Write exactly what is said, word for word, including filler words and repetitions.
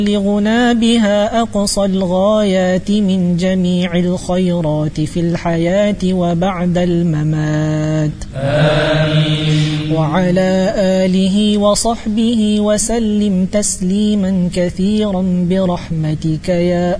يبلغنا بها أقصى الغايات من جميع الخيرات في الحياة وبعد الممات. آمين. وعلى آله وصحبه وسلم تسليما كثيرا برحمتك يا